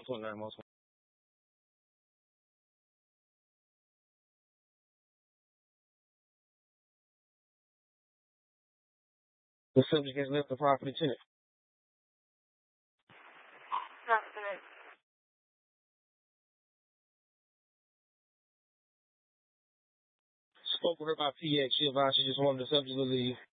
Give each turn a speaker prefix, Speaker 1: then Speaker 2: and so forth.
Speaker 1: 129, 129. The subject has left the property tenant. Spoke with her by PX. She advised she just wanted the subject to leave.